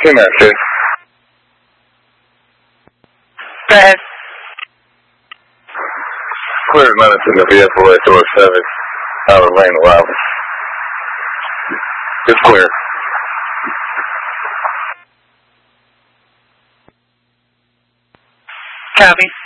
2 minutes, dude. Go ahead. Clear minutes in the vehicle at door 7, out of lane 11. It's clear. Copy.